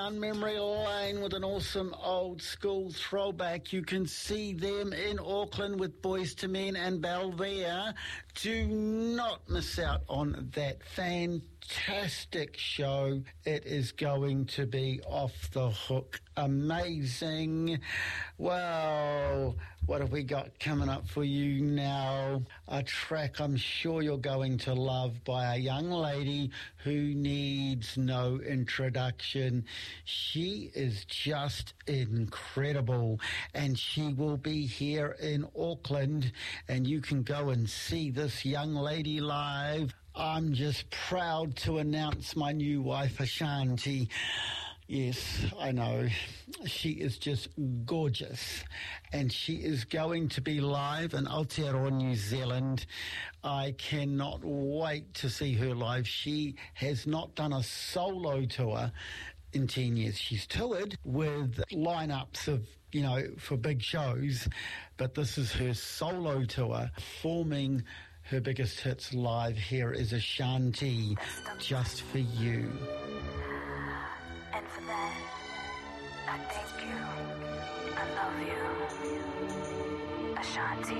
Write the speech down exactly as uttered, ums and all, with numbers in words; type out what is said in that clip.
On memory lane with an awesome old school throwback. You can see them in Auckland with Boys to Men and Belvedere. Do not miss out on that fantastic show. It is going to be off the hook. Amazing. Well, what have we got coming up for you now? A track I'm sure you're going to love by a young lady who needs no introduction. She is just incredible, and she will be here in Auckland, and you can go and see this young lady live. I'm just proud to announce my new wife, Ashanti. Yes, I know. She is just gorgeous. And she is going to be live in Aotearoa, New Zealand. I cannot wait to see her live. She has not done a solo tour in ten years. She's toured with lineups of, you know, for big shows. But this is her solo tour, performing her biggest hits live. Here is Ashanti, Just For You. And for that, I thank you. I love you. Ashanti.